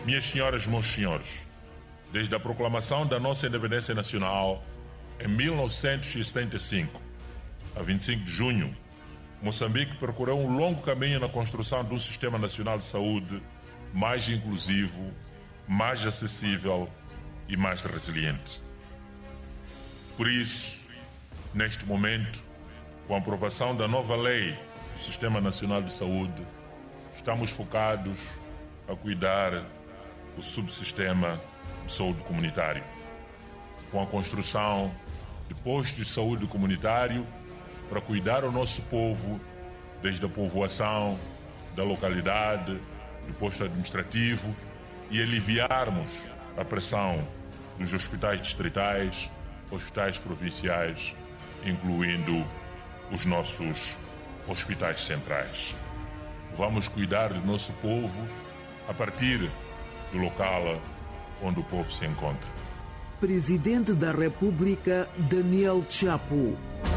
Minhas senhoras e meus senhores, desde a proclamação da nossa independência nacional em 1975, a 25 de junho, Moçambique percorreu um longo caminho na construção de um sistema nacional de saúde mais inclusivo, mais acessível e mais resiliente. Por isso, neste momento, com a aprovação da nova lei do Sistema Nacional de Saúde, estamos focados a cuidar do subsistema de saúde comunitário, com a construção de postos de saúde comunitário para cuidar o nosso povo, desde a povoação, da localidade, do posto administrativo, e aliviarmos a pressão dos hospitais distritais, hospitais provinciais, incluindo os nossos hospitais centrais. Vamos cuidar do nosso povo a partir do local onde o povo se encontra. Presidente da República, Daniel Chapo.